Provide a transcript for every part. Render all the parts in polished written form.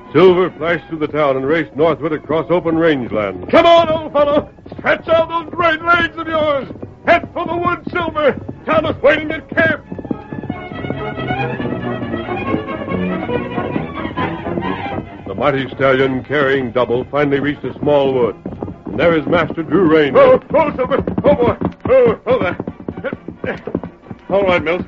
Silver flashed through the town and raced northward across open rangeland. Come on, old fellow! Stretch out those great legs of yours! Head for the woods, Silver! Town is waiting at camp! The mighty stallion, carrying Double, finally reached a small wood. And there is Master Drew Ranger. Oh, Silver! Oh, boy! Oh, there! All right, Milt.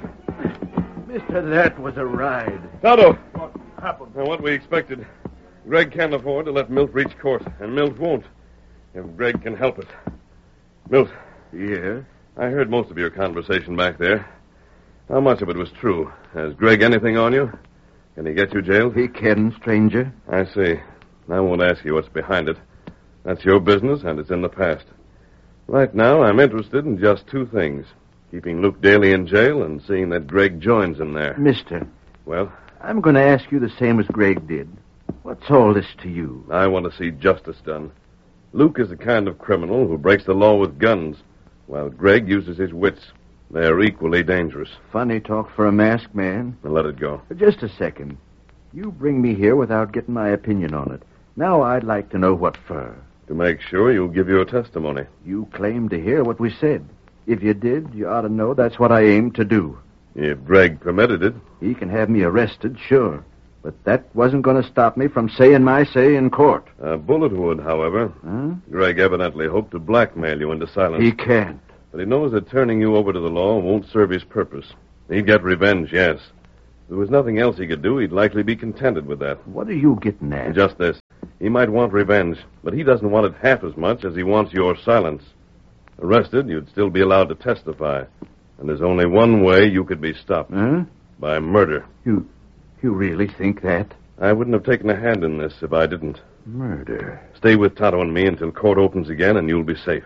Mister, that was a ride. Tonto! What happened? What we expected. Greg can't afford to let Milt reach court, and Milt won't. If Greg can help it. Milt. Yeah? I heard most of your conversation back there. How much of it was true? Has Greg anything on you? Can he get you jailed? He can, stranger. I see. I won't ask you what's behind it. That's your business, and it's in the past. Right now, I'm interested in just two things. Keeping Luke Daly in jail and seeing that Greg joins him there. Mister. Well? I'm going to ask you the same as Greg did. What's all this to you? I want to see justice done. Luke is the kind of criminal who breaks the law with guns, while Greg uses his wits. They're equally dangerous. Funny talk for a masked man. Now let it go. Just a second. You bring me here without getting my opinion on it. Now I'd like to know what for. To make sure you'll give your testimony. You claimed to hear what we said. If you did, you ought to know that's what I aimed to do. If Greg permitted it. He can have me arrested, sure. But that wasn't going to stop me from saying my say in court. A bullet would, however. Huh? Greg evidently hoped to blackmail you into silence. He can't. But he knows that turning you over to the law won't serve his purpose. He'd get revenge, yes. If there was nothing else he could do, he'd likely be contented with that. What are you getting at? Just this. He might want revenge, but he doesn't want it half as much as he wants your silence. Arrested, you'd still be allowed to testify. And there's only one way you could be stopped. Huh? By murder. You really think that? I wouldn't have taken a hand in this if I didn't. Murder? Stay with Tonto and me until court opens again, and you'll be safe.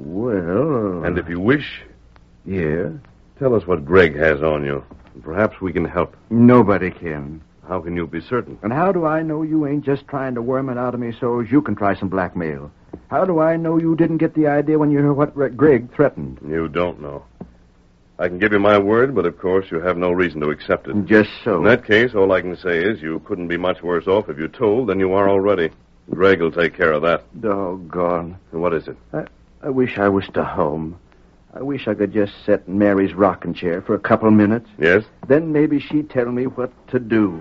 Well... And if you wish... Yeah? Tell us what Greg has on you. And perhaps we can help. Nobody can. How can you be certain? And how do I know you ain't just trying to worm it out of me so as you can try some blackmail? How do I know you didn't get the idea when you heard what Greg threatened? You don't know. I can give you my word, but of course you have no reason to accept it. Just so. In that case, all I can say is you couldn't be much worse off if you told than you are already. Greg will take care of that. Doggone. And what is it? I wish I was to home. I wish I could just sit in Mary's rocking chair for a couple minutes. Yes? Then maybe she'd tell me what to do.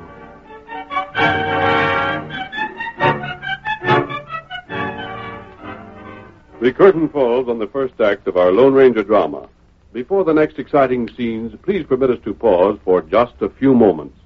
The curtain falls on the first act of our Lone Ranger drama. Before the next exciting scenes, please permit us to pause for just a few moments.